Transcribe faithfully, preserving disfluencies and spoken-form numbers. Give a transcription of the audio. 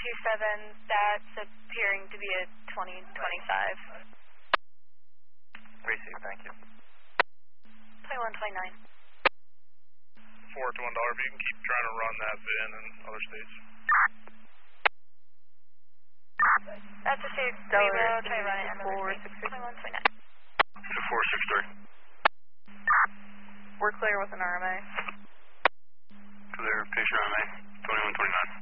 two seven, that's appearing to be a twenty twenty-five. Receive, thank you. twenty-one twenty-nine. four to one dollar, if you can keep trying to run that VIN in other states. That's a safe. We will try to run it in other states. twenty-one twenty-nine. four six three. We're clear with an R M A. Clear, patient R M A, twenty-one twenty-nine.